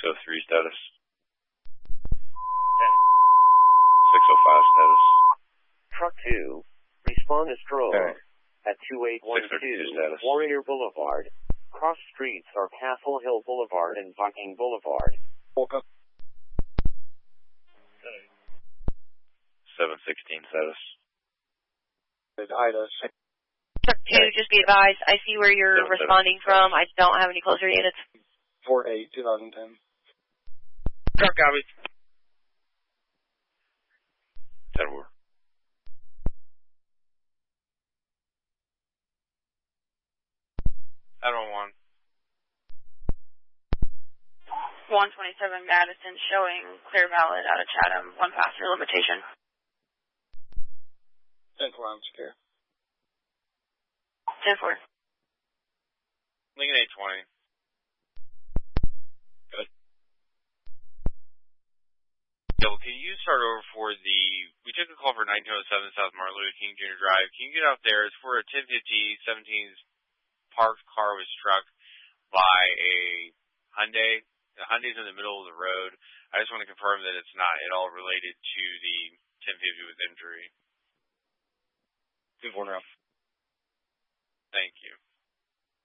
603 status. 605 status. Truck 2, respond as drone at 2812 Warrior Boulevard. Cross streets are Castle Hill Boulevard and Viking Boulevard. 716 status. Truck 2, just be advised, I see where you're responding from. I don't have any closer units. 48-2010. Truck copy. 10-4. Item 1. 127 Madison showing clear valid out of Chatham, 1 passenger limitation. 10-4, I'm secure. 10-4. Lincoln 820. Good. Yo, can you start over for we took a call for 1907 South Martin Luther King Jr. Drive. Can you get out there? It's for a 1050 17's parked car was struck by a Hyundai. The Hyundai's in the middle of the road. I just want to confirm that it's not at all related to the 1050 with injury. Good morning. Thank you.